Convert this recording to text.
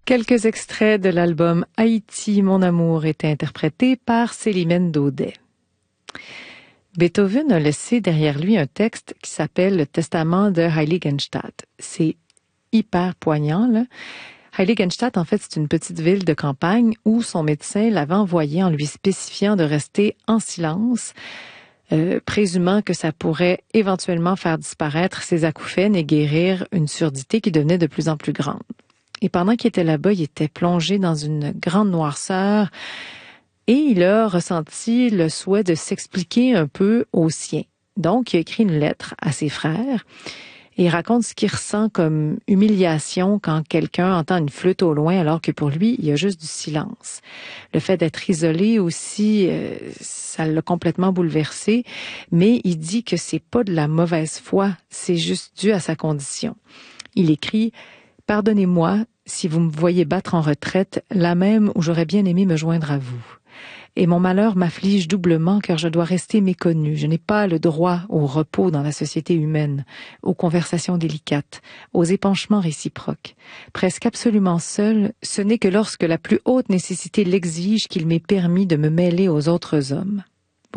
Quelques extraits de l'album Haïti, mon amour étaient interprétés par Célimène Daudet. Beethoven a laissé derrière lui un texte qui s'appelle le Testament de Heiligenstadt. C'est hyper poignant, là. Heiligenstadt, en fait, c'est une petite ville de campagne où son médecin l'avait envoyé en lui spécifiant de rester en silence, présumant que ça pourrait éventuellement faire disparaître ses acouphènes et guérir une surdité qui devenait de plus en plus grande. Et pendant qu'il était là-bas, il était plongé dans une grande noirceur et il a ressenti le souhait de s'expliquer un peu aux siens. Donc, il a écrit une lettre à ses frères et il raconte ce qu'il ressent comme humiliation quand quelqu'un entend une flûte au loin alors que pour lui, il y a juste du silence. Le fait d'être isolé aussi, ça l'a complètement bouleversé, mais il dit que c'est pas de la mauvaise foi, c'est juste dû à sa condition. Il écrit « Pardonnez-moi si vous me voyez battre en retraite, là même où j'aurais bien aimé me joindre à vous. Et mon malheur m'afflige doublement car je dois rester méconnu. Je n'ai pas le droit au repos dans la société humaine, aux conversations délicates, aux épanchements réciproques. Presque absolument seul, ce n'est que lorsque la plus haute nécessité l'exige qu'il m'est permis de me mêler aux autres hommes.